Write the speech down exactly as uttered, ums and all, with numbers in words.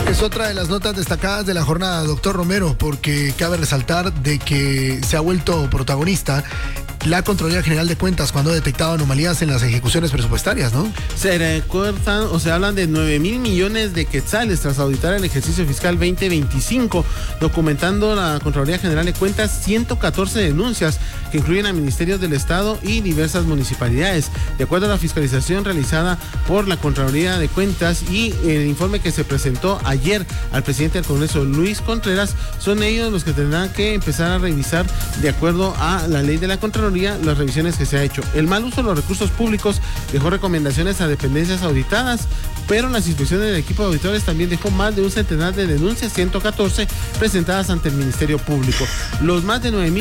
Es otra de las notas destacadas de la jornada, doctor Romero, porque cabe resaltar de que se ha vuelto protagonista la Contraloría General de Cuentas cuando ha detectado anomalías en las ejecuciones presupuestarias, ¿no? Se recuerdan o se hablan de nueve mil millones de quetzales tras auditar el ejercicio fiscal veinte veinticinco, documentando la Contraloría General de Cuentas ciento catorce denuncias que incluyen a ministerios del Estado y diversas municipalidades. De acuerdo a la fiscalización realizada por la Contraloría de Cuentas y el informe que se presentó ayer al presidente del Congreso, Luis Contreras, son ellos los que tendrán que empezar a revisar, de acuerdo a la ley de la Contraloría, las revisiones que se ha hecho. El mal uso de los recursos públicos dejó recomendaciones a dependencias auditadas, pero las inspecciones del equipo de auditores también dejó más de un centenar de denuncias, ciento catorce, presentadas ante el Ministerio Público. Los más de nueve mil